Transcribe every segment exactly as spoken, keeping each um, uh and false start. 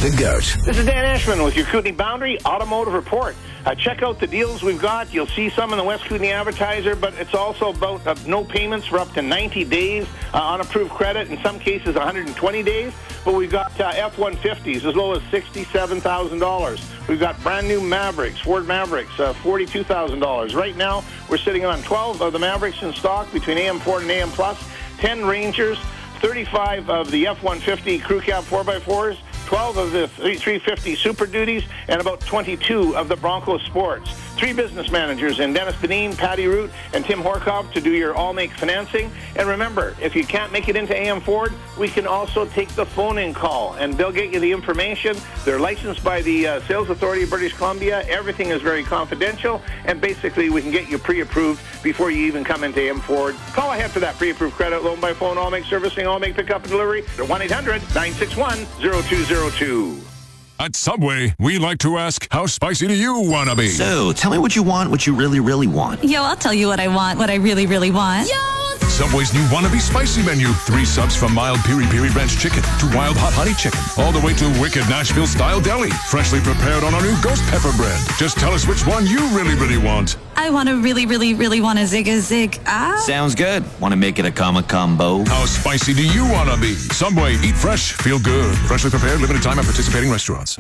the GOAT. This is Dan Ashman with your Kootenai Boundary Automotive Report. Uh, check out the deals we've got. You'll see some in the West Kootenai Advertiser, but it's also about uh, no payments for up to ninety days uh, on approved credit, in some cases one hundred twenty days. But we've got uh, F one fifties as low as sixty-seven thousand dollars. We've got brand new Mavericks, Ford Mavericks, uh, forty-two thousand dollars. Right now, we're sitting on twelve of the Mavericks in stock between A M Ford and A M Plus, ten Rangers, thirty-five of the F one fifty Crew Cab four by fours, twelve of the three fifty Super Duties, and about twenty-two of the Bronco Sports. Three business managers in Dennis Benin, Patty Root, and Tim Horkoff to do your all-make financing. And remember, if you can't make it into A M Ford, we can also take the phone-in call, and they'll get you the information. They're licensed by the uh, Sales Authority of British Columbia. Everything is very confidential, and basically we can get you pre-approved before you even come into A M Ford. Call ahead for that pre-approved credit loan by phone, all-make servicing, all-make pickup and delivery. They're one eight hundred nine six one zero two zero two. At Subway, we like to ask, how spicy do you want to be? So, tell me what you want, what you really, really want. Yo, I'll tell you what I want, what I really, really want. Yo! Subway's new Wannabe Spicy menu. Three subs from mild piri-piri ranch chicken to wild hot honey chicken, all the way to wicked Nashville-style deli, freshly prepared on our new ghost pepper bread. Just tell us which one you really, really want. I want to really, really, really want a zig a zig. Ah. Sounds good. Want to make it a comma combo? How spicy do you want to be? Subway, eat fresh, feel good. Freshly prepared, limited time at participating restaurants.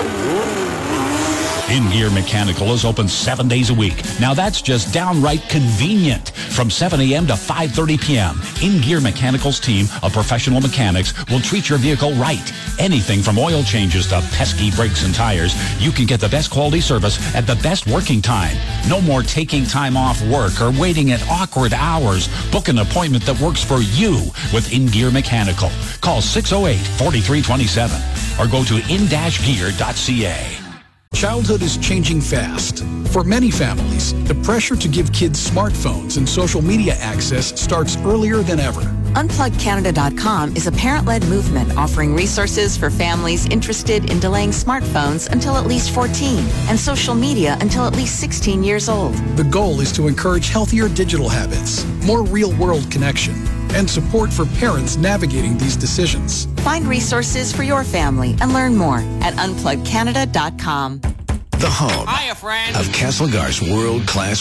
In-Gear Mechanical is open seven days a week. Now that's just downright convenient. From seven a.m. to five thirty p.m., In-Gear Mechanical's team of professional mechanics will treat your vehicle right. Anything from oil changes to pesky brakes and tires, you can get the best quality service at the best working time. No more taking time off work or waiting at awkward hours. Book an appointment that works for you with In-Gear Mechanical. Call six oh eight, four three two seven or go to in dash gear dot c a. Childhood is changing fast. For many families, the pressure to give kids smartphones and social media access starts earlier than ever. unplug canada dot com is a parent-led movement offering resources for families interested in delaying smartphones until at least fourteen and social media until at least sixteen years old. The goal is to encourage healthier digital habits, more real-world connection, and support for parents navigating these decisions. Find resources for your family and learn more at unplug canada dot com. The home Hiya, friend. of Castlegar's world-class